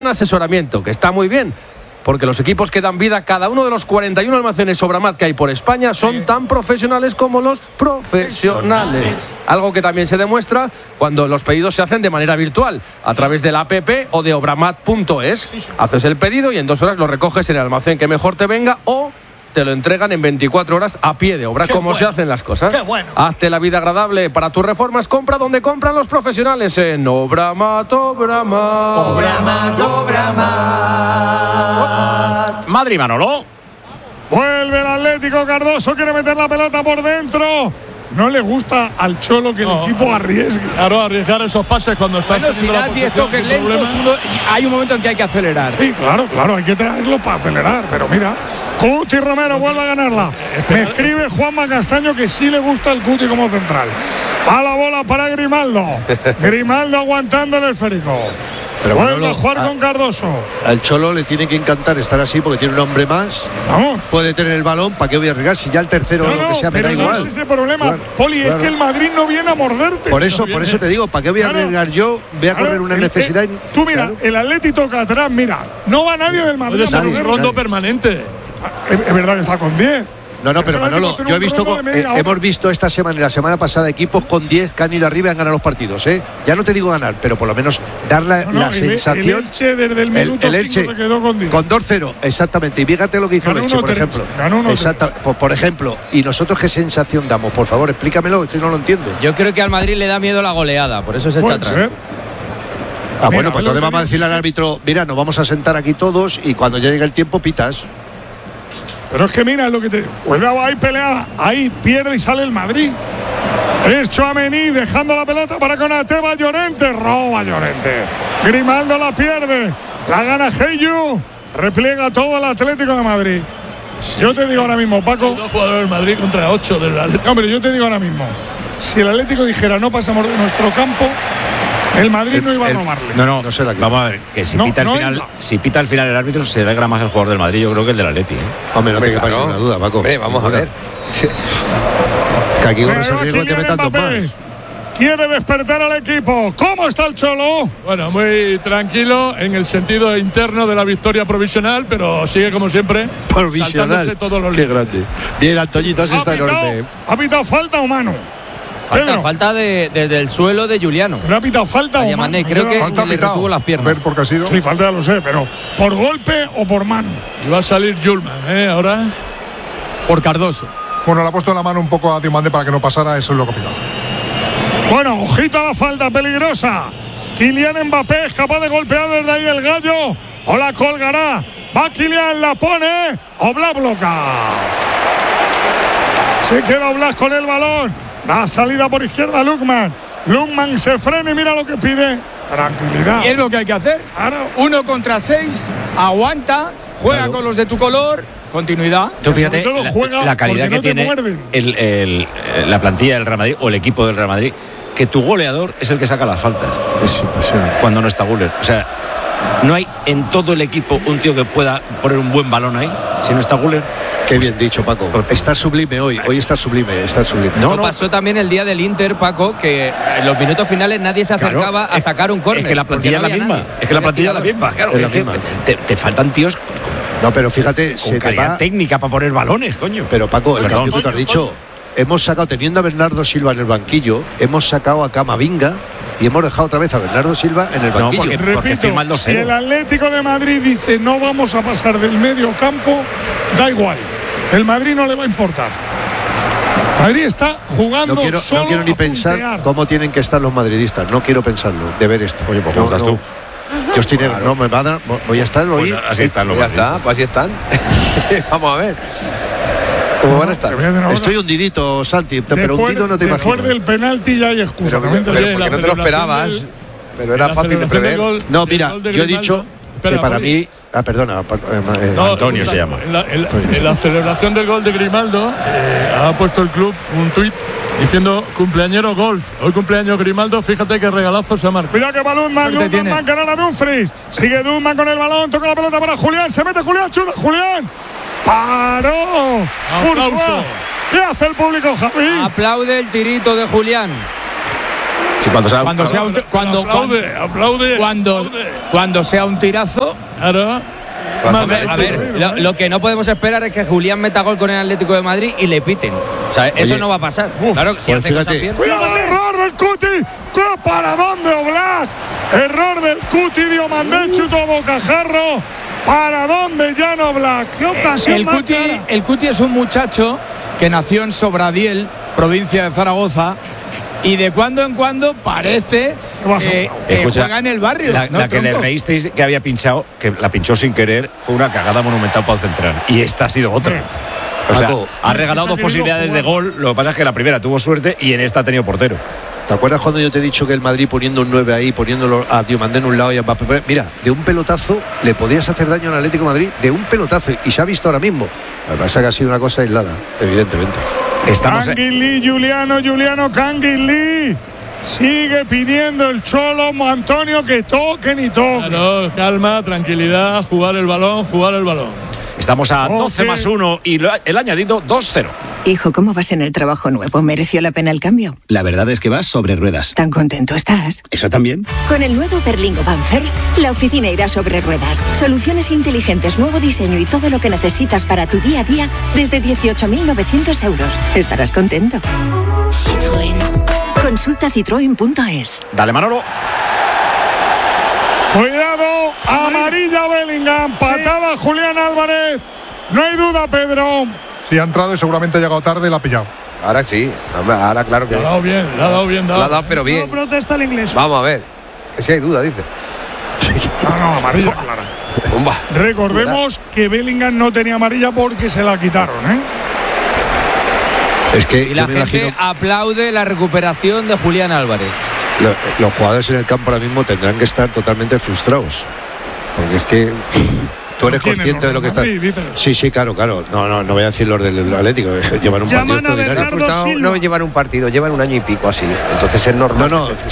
asesoramiento, que está muy bien, porque los equipos que dan vida a cada uno de los 41 almacenes Obramat que hay por España son tan profesionales como los profesionales. Algo que también se demuestra cuando los pedidos se hacen de manera virtual, a través de la app o de obramat.es. Haces el pedido y en 2 horas lo recoges en el almacén que mejor te venga o te lo entregan en 24 horas a pie de obra. Como se hacen las cosas. Qué bueno. Hazte la vida agradable para tus reformas. Compra donde compran los profesionales, en Obramat. Madrid, Manolo. Vuelve el Atlético. Cardoso quiere meter la pelota por dentro. No le gusta al Cholo que el equipo arriesgue. Claro, arriesgar esos pases cuando estás si da 10 toques lentos, hay un momento en que hay que acelerar. Sí, claro, hay que traerlo para acelerar. Pero mira, Cuti Romero vuelve a ganarla. Me escribe Juanma Castaño que sí le gusta el Cuti como central. Va la bola para Grimaldo. Grimaldo aguantando el esférico. Pero vuelve a jugar con Cardoso. Al Cholo le tiene que encantar estar así porque tiene un hombre más. Vamos. Puede tener el balón. ¿Para qué voy a arriesgar? Si ya el tercero o lo que sea me da igual. No es ese problema, Poli, es que el Madrid no viene a morderte. Por eso te digo, ¿para qué voy a arriesgar yo? Voy a correr una necesidad. Tú mira, el Atlético toca atrás, mira, no va nadie del Madrid. Puede ser un rondo permanente. Es verdad que está con 10. No, pero Manolo, yo he visto, hemos visto esta semana y la semana pasada equipos con 10 que han ido arriba y han ganado los partidos, ¿eh? Ya no te digo ganar, pero por lo menos dar la sensación. El Elche desde el minuto 5 se quedó con 10. Con 2-0, exactamente. Y fíjate lo que hizo el Elche, por ejemplo. Por ejemplo. Y nosotros, ¿qué sensación damos? Por favor, explícamelo, que no lo entiendo. Yo creo que al Madrid le da miedo la goleada, por eso se echa atrás. Bueno, pues entonces vamos a decirle al árbitro, mira, nos vamos a sentar aquí todos y cuando ya llegue el tiempo pitas. Pero es que mira lo que te... Cuidado, ahí pelea, ahí pierde y sale el Madrid. Es Tchouaméni dejando la pelota para Konaté. Va Llorente, roba Llorente. Grimaldo la pierde, la gana Heyu. Repliega todo el Atlético de Madrid. Sí. Yo te digo ahora mismo, Paco. 2 jugadores del Madrid contra 8 del Atlético. Hombre, yo te digo ahora mismo, si el Atlético dijera no pasamos de nuestro campo, el Madrid no iba a robarle. No sé la que. Vamos a ver, que si pita al final el árbitro, se alegra más el jugador del Madrid, yo creo que el del Atleti. Hombre, no te quepa ninguna duda, Paco. Hombre, vamos a ver. Que aquí corres el riesgo de que metan 2 más. Quiere despertar al equipo. ¿Cómo está el Cholo? Bueno, muy tranquilo en el sentido interno de la victoria provisional, pero sigue como siempre. Provisional. Todos los Qué grande. Bien, Antoñito, así está enorme. ¿Ha pitado falta o mano? Falta desde el suelo de Juliano. ¿Pero ha pitado falta o mano? Creo que le retuvo las piernas. A ver por qué ha sido. Sí, falta ya lo sé, pero ¿por golpe o por mano? Y va a salir Julman, ahora. Por Cardoso. Bueno, le ha puesto la mano un poco a Diomande para que no pasara, eso es lo que ha pitado. Bueno, ojito a la falta peligrosa. Kylian Mbappé es capaz de golpear desde ahí el Gallo. O la colgará. Va Kylian, la pone. Oblak bloca. Se queda Oblak con el balón. Da salida por izquierda Lukman. Lukman se frena y mira lo que pide. Tranquilidad. Y es lo que hay que hacer. 1 contra 6. Aguanta. Juega con los de tu color. Continuidad. Tú fíjate la calidad que tiene la plantilla del Real Madrid o el equipo del Real Madrid, que tu goleador es el que saca las faltas. Es impresionante. Cuando no está Güler. O sea, no hay en todo el equipo un tío que pueda poner un buen balón ahí si no está Güler. Qué bien dicho, Paco. Está sublime hoy está sublime. No pasó también el día del Inter, Paco, que en los minutos finales nadie se acercaba a sacar un córner. Es que la plantilla es la misma. Es que la plantilla es la misma. Claro, es la misma. Te faltan tíos. No, pero fíjate, con calidad técnica para poner balones, coño. Pero Paco, el cambio que tú has dicho, hemos sacado, teniendo a Bernardo Silva en el banquillo, hemos sacado a Camavinga y hemos dejado otra vez a Bernardo Silva en el banquillo. Porque firma el 2-0. Si el Atlético de Madrid dice no vamos a pasar del medio campo, da igual. El Madrid no le va a importar. Madrid está jugando solo. No quiero ni pensar cómo tienen que estar los madridistas. No quiero pensarlo, de ver esto. Oye, pues ¿cómo estás tú? Yo estoy negro, no me va a dar, voy a estar hoy. Pues así están los ya está, pues así están. Vamos a ver. ¿Cómo van a estar? Estoy hundidito, Santi, pero hundido no te imaginas. Después del penalti ya hay excusa. Pero porque no te lo esperabas. Pero era fácil de prever. No, mira, yo he dicho que para mí. Perdona, Antonio se llama. En la celebración del gol de Grimaldo ha puesto el club un tuit diciendo cumpleañero golf. Hoy cumpleaños Grimaldo, fíjate qué regalazo se ha marcado. Cuidado que va Lundman canala Dumfries. Sigue Dumfries con el balón, toca la pelota para Julián, se mete Julián, chuta Julián. ¡Paró! ¡Aplauso! ¿Qué hace el público, Javi? Aplaude el tirito de Julián. Sí, cuando sea un tirazo. Claro. A ver, lo que no podemos esperar es que Julián meta gol con el Atlético de Madrid y le piten. O sea, eso no va a pasar. Claro, si hace cosas bien. ¡Cuidado, error del Cuti! ¡Qué paradón de Oblak! Error del Cuti, Diomandé, chutó bocajarro. ¿Para dónde Jan Oblak? ¿Qué ocasión El Cuti es un muchacho que nació en Sobradiel, provincia de Zaragoza, y de cuando en cuando parece que juega en el barrio. La que le reísteis que había pinchado, que la pinchó sin querer, fue una cagada monumental para el central. Y esta ha sido otra. O sea, ha regalado 2 posibilidades de gol. Lo que pasa es que la primera tuvo suerte y en esta ha tenido portero. ¿Te acuerdas cuando yo te he dicho que el Madrid poniendo un 9 ahí, poniéndolo a Diomandé en un lado y a Mbappé? Mira, de un pelotazo le podías hacer daño al Atlético de Madrid, de un pelotazo, y se ha visto ahora mismo. Lo que pasa es que ha sido una cosa aislada, evidentemente. Canguilí, Juliano Canguilí. Sigue pidiendo el Cholo Antonio que toquen y toquen. Claro, calma, tranquilidad, jugar el balón. Estamos a 12+1 y el añadido 2-0. Hijo, ¿cómo vas en el trabajo nuevo? ¿Mereció la pena el cambio? La verdad es que vas sobre ruedas. ¿Tan contento estás? ¿Eso también? Con el nuevo Berlingo Van First, la oficina irá sobre ruedas. Soluciones inteligentes, nuevo diseño y todo lo que necesitas para tu día a día desde 18.900 euros. Estarás contento. Citroën. Consulta citroen.es. Dale, Manolo. Cuidado, amarilla Bellingham, patada Julián Álvarez. No hay duda, Pedro. Sí, ha entrado y seguramente ha llegado tarde y la ha pillado. Ahora sí, ahora claro que. Le ha dado bien. La ha dado, pero bien. No protesta el inglés. Vamos a ver, que si hay duda, dice. No, amarilla clara. Bomba. Recordemos que Bellingham no tenía amarilla porque se la quitaron, Es que y la gente aplaude la recuperación de Julián Álvarez. Los jugadores en el campo ahora mismo tendrán que estar totalmente frustrados, porque es que tú eres consciente de lo que está. Sí, claro. No voy a decir los del Atlético. Llevan un partido extraordinario. No llevan un partido, llevan un año y pico así. Entonces es normal.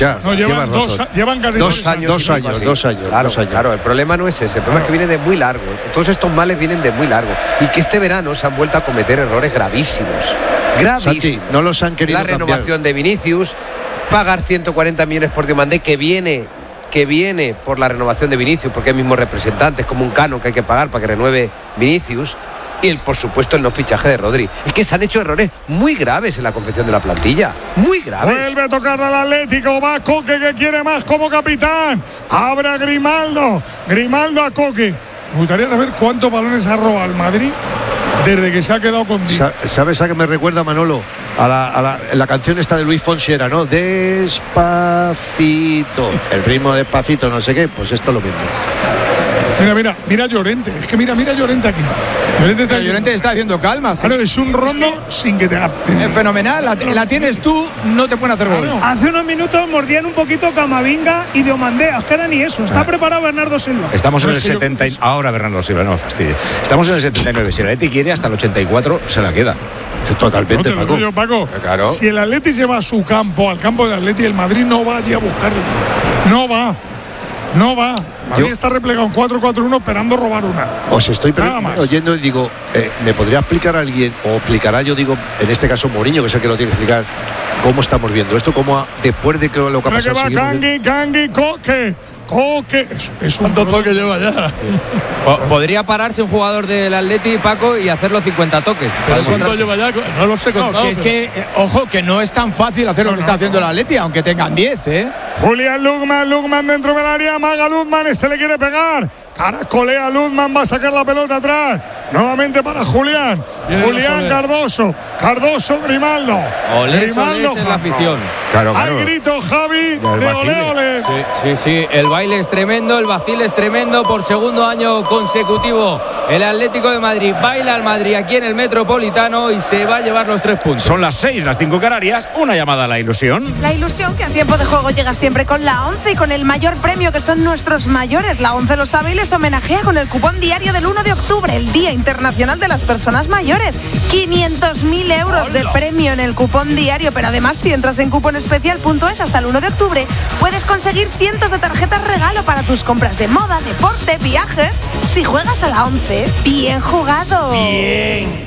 Llevan casi 2 años. Claro, el problema no es ese. El problema es que viene de muy largo. Todos estos males vienen de muy largo. Y que este verano se han vuelto a cometer errores gravísimos. Santi, no los han querido cambiar. La renovación de Vinicius, pagar 140 millones por Diomandé, que viene por la renovación de Vinicius, porque es mismo representante, es como un canon que hay que pagar para que renueve Vinicius, y por supuesto el no fichaje de Rodri. Es que se han hecho errores muy graves en la confección de la plantilla, muy graves. Vuelve a tocar al Atlético, va Coque, que quiere más como capitán, abre a Grimaldo a Coque. Me gustaría saber cuántos balones ha robado el Madrid desde que se ha quedado con 10. ¿Sabes a qué me recuerda, Manolo? A la canción esta de Luis Fonsi era, ¿no? Despacito. El ritmo despacito, no sé qué. Pues esto es lo mismo. Mira Llorente. Es que mira Llorente aquí. Llorente está haciendo calma. Claro, es un rondo sin que te haga. Es fenomenal. La tienes tú, no te pueden hacer gol. Hace unos minutos mordían un poquito Camavinga y Diomandé. Os queda ni eso. Está preparado Bernardo Silva. Estamos en el 70. Ahora Bernardo Silva, no me fastidie. Estamos en el 79. Si el Atleti quiere hasta el 84, se la queda. Totalmente, Paco. Claro. Si el Atleti se va a su campo, al campo del Atleti, el Madrid no va allí a buscarlo. No va. Madrid está replegado en 4-4-1 esperando robar una. Os estoy oyendo y digo, ¿me podría explicar alguien, o explicará yo, digo, en este caso Mourinho, que es el que lo tiene que explicar, cómo estamos viendo esto, cómo después de que lo que ha pasado? Cangi, Coque. Es un toque lleva ya. Podría pararse un jugador del Atleti, Paco, y hacer los 50 toques. ¿Pero cuánto lleva ya? No los he contado. Es que, ojo, que no es tan fácil hacer lo que está haciendo el Atleti, aunque tengan 10, Julián Lukman dentro del área, Maga Lukman, le quiere pegar. Caracolea Lukman, va a sacar la pelota atrás. Nuevamente para Julián. Cardoso, Grimaldo. Olés en la afición. Claro. Hay grito, Javi, de ole. Sí. El baile es tremendo, el vacil es tremendo. Por segundo año consecutivo, el Atlético de Madrid baila al Madrid aquí en el Metropolitano y se va a llevar los 3 puntos. Son las 6, las 5 Canarias. Una llamada a la ilusión. La ilusión que a tiempo de juego llega siempre con la 11 y con el mayor premio, que son nuestros mayores. La 11 lo sabe y les homenajea con el cupón diario del 1 de octubre, el Día Internacional de las Personas Mayores. 500.000 euros de premio en el cupón diario, pero además si entras en cuponespecial.es hasta el 1 de octubre puedes conseguir cientos de tarjetas regalo para tus compras de moda, deporte, viajes. Si juegas a la 11, bien jugado. Bien.